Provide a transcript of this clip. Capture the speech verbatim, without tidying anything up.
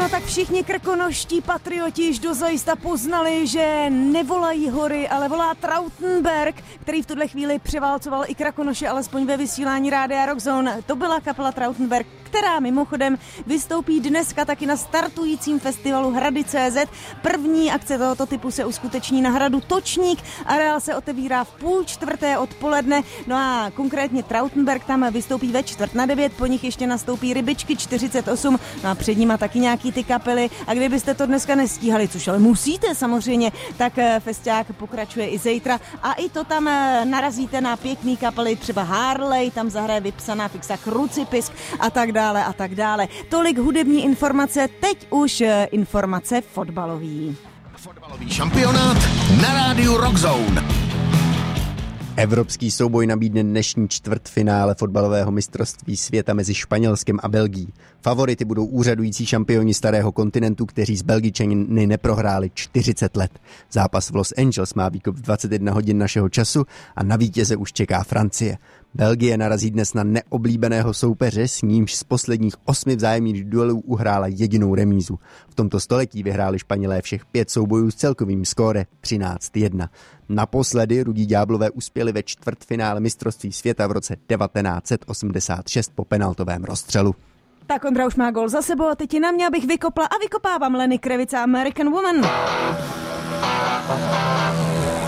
No tak všichni krkonoští patrioti již dozajista poznali, že nevolají hory, ale volá Trautenberg, který v tuhle chvíli převálcoval i Krakonoše, alespoň ve vysílání Rádia Rockzone. To byla kapela Trautenberg, která mimochodem vystoupí dneska taky na startujícím festivalu Hrady tečka cé zet. První akce tohoto typu se uskuteční na hradu Točník. Areál se otevírá v půl čtvrté odpoledne. No a konkrétně Trautenberg tam vystoupí ve čtvrt na devět, po nich ještě nastoupí Rybičky čtyřicet osm, no a před nima taky nějaký ty kapely. A kdybyste to dneska nestíhali, což ale musíte samozřejmě, tak festiák pokračuje i zítra. A i to tam narazíte na pěkný kapely, třeba Harley, tam zahraje Vypsaná fixa, Krucipisk a tak dále a tak dále. Tolik hudební informace, teď už informace fotbalový. Fotbalový šampionát na rádiu Rockzone. Evropský souboj nabídne dnešní čtvrtfinále fotbalového mistrovství světa mezi Španělskem a Belgií. Favority budou úřadující šampioni starého kontinentu, kteří s Belgičany neprohráli čtyřicet let. Zápas v Los Angeles má výkop v dvacet jedna hodin našeho času a na vítěze už čeká Francie. Belgie narazí dnes na neoblíbeného soupeře, s nímž z posledních osmi vzájemných duelů uhrála jedinou remízu. V tomto století vyhráli Španělé všech pět soubojů s celkovým skóre třináct jedna. Naposledy Rudí ďáblové uspěli ve čtvrtfinále mistrovství světa v roce devatenáct set osmdesát šest po penaltovém rozstřelu. Tak Ondra už má gól za sebou a teď je na mě, abych vykopla a vykopávám Lenny Kravitz a American Woman.